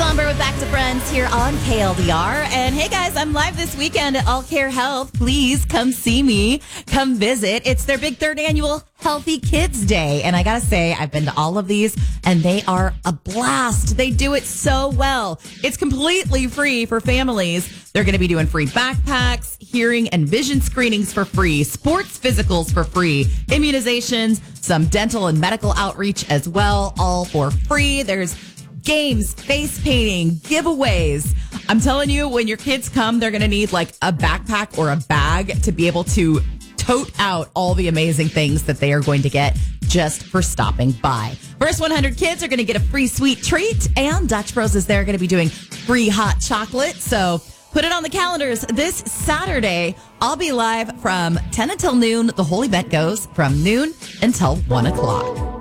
Somber with Back to Friends here on KLDR. And hey guys, I'm live this weekend at All Care Health. Please come see me. Come visit. It's their big third annual Healthy Kids Day. And I gotta say, I've been to all of these and they are a blast. They do it so well. It's completely free for families. They're going to be doing free backpacks, hearing and vision screenings for free, sports physicals for free, immunizations, some dental and medical outreach as well, all for free. There's games, face painting, giveaways. I'm telling you, when your kids come, they're going to need like a backpack or a bag to be able to tote out all the amazing things that they are going to get just for stopping by. First 100 kids are going to get a free sweet treat, and Dutch Bros is there going to be doing free hot chocolate. So put it on the calendars this Saturday. I'll be live from 10 until noon. The whole event goes from noon until 1 o'clock.